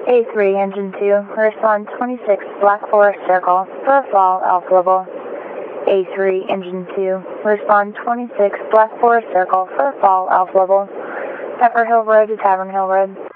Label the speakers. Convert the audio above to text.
Speaker 1: A3 Engine 2, respond 26 Black Forest Circle for fall Alpha level. A3 Engine 2, respond 26 Black Forest Circle for fall Alpha level. Pepper Hill Road to Tavern Hill Road.